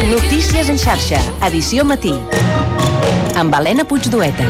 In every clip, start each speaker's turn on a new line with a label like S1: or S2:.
S1: Notícies en xarxa, edició matí. Amb Helena Puigdueta.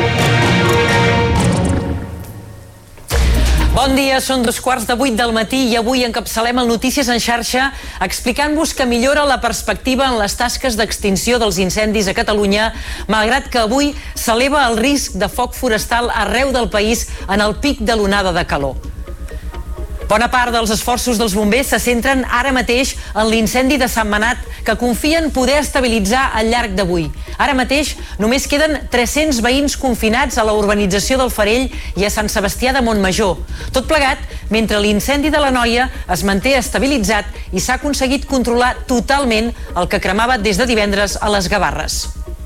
S2: Bon dia, són 7:45 del matí i avui encapçalem el Notícies en xarxa explicant-vos que millora la perspectiva en les tasques d'extinció dels incendis a Catalunya, malgrat que avui s'eleva el risc de foc forestal arreu del país en el pic de l'onada de calor. Bona part dels esforços dels bombers se centren ara mateix en l'incendi de Sentmenat, que confien poder estabilitzar al llarg d'avui. Ara mateix només queden 300 veïns confinats a la urbanització del Farell i a Sant Sebastià de Montmajor. Tot plegat, mentre l'incendi de l'Anoia es manté estabilitzat i s'ha aconseguit controlar totalment el que cremava des de divendres a les Gavarres.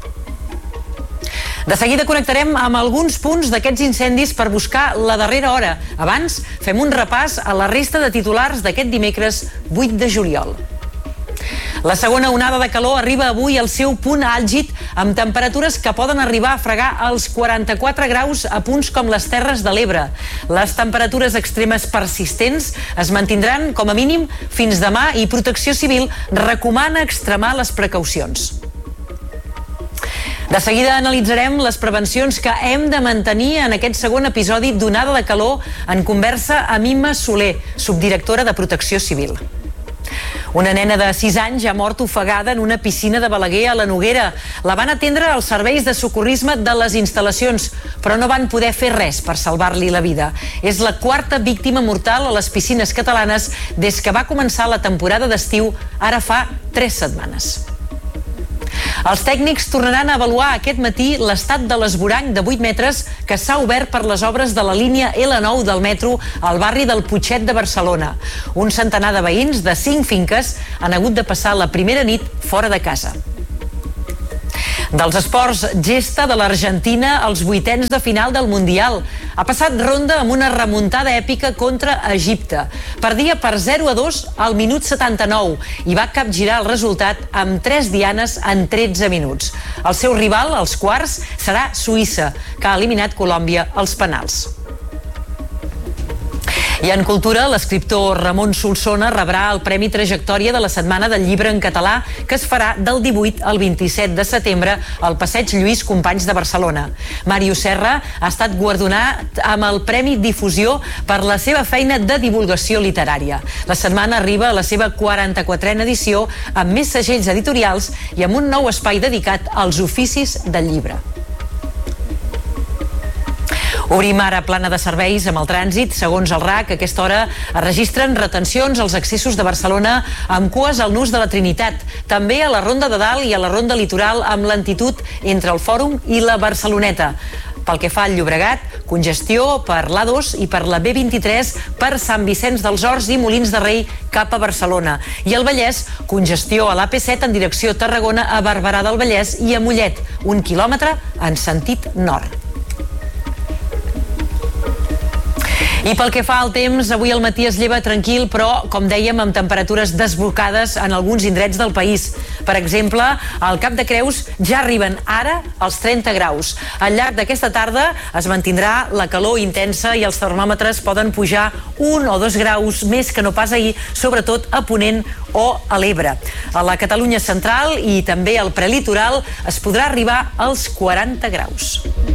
S2: De seguida connectarem amb alguns punts d'aquests incendis per buscar la darrera hora. Abans, fem un repàs a la resta de titulars d'aquest dimecres 8 de juliol. La segona onada de calor arriba avui al seu punt àlgid amb temperatures que poden arribar a fregar els 44 graus a punts com les Terres de l'Ebre. Les temperatures extremes persistents es mantindran com a mínim fins demà i Protecció Civil recomana extremar les precaucions. De seguida analitzarem les prevencions que hem de mantenir en aquest segon episodi d'onada de calor en conversa amb Imma Soler, subdirectora de Protecció Civil. Una nena de 6 anys ha mort ofegada en una piscina de Balaguer a la Noguera. La van atendre als serveis de socorrisme de les instal·lacions, però no van poder fer res per salvar-li la vida. És la quarta víctima mortal a les piscines catalanes des que va començar la temporada d'estiu, ara fa 3 setmanes. Els tècnics tornaran a avaluar aquest matí l'estat de l'esvoranc de 8 metres que s'ha obert per les obres de la línia L9 del metro al barri del Putxet de Barcelona. Un centenar de veïns de 5 finques han hagut de passar la primera nit fora de casa. Dels esports, gesta de l'Argentina als 8ens de final del Mundial. Ha passat ronda amb una remuntada èpica contra Egipte. Perdia per 0-2 al minut 79 i va capgirar el resultat amb 3 dianes en 13 minuts. El seu rival, als quarts, serà Suïssa, que ha eliminat Colòmbia als penals. I en cultura, l'escriptor Ramon Solsona rebrà el Premi Trajectòria de la Setmana del Llibre en Català, que es farà del 18 al 27 de setembre al Passeig Lluís Companys de Barcelona. Màrius Serra ha estat guardonat amb el Premi Difusió per la seva feina de divulgació literària. La setmana arriba a la seva 44a edició amb més segells editorials i amb un nou espai dedicat als oficis del llibre. Obrim ara plana de serveis amb el trànsit. Segons el RAC, a aquesta hora es registren retencions als accessos de Barcelona amb cues al nus de la Trinitat. També a la Ronda de Dalt i a la Ronda Litoral amb lentitud entre el Fòrum i la Barceloneta. Pel que fa al Llobregat, congestió per l'A2 i per la B23 per Sant Vicenç dels Horts i Molins de Rei cap a Barcelona. I al Vallès, congestió a l'AP7 en direcció Tarragona a Barberà del Vallès i a Mollet, 1 quilòmetre en sentit nord. I pel que fa al temps, avui al matí es lleva tranquil, però, com dèiem, amb temperatures desbocades en alguns indrets del país. Per exemple, al Cap de Creus ja arriben ara als 30 graus. Al llarg d'aquesta tarda es mantindrà la calor intensa i els termòmetres poden pujar 1 o 2 graus més que no pas ahir, sobretot a Ponent o a l'Ebre. A la Catalunya central i també al prelitoral es podrà arribar als 40 graus.